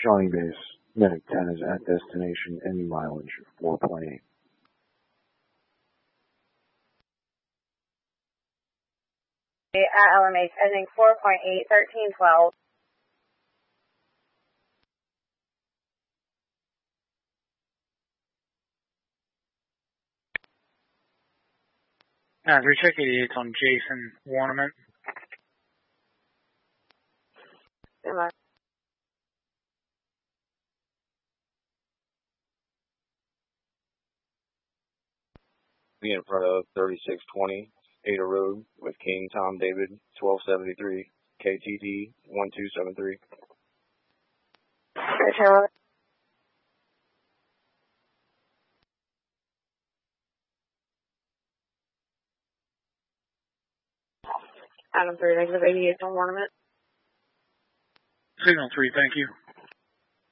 Shawnee Base, Medic 10 is at destination, any mileage, 4.8. At LMH, ending 4.8, 1312. Recheck 88 on Jason Warnament. Goodbye. Be in front of 3620 Ada Road with King Tom David, 1273 KTD 1273. Adam 3, negative 88 on Ornament. Signal 3, thank you.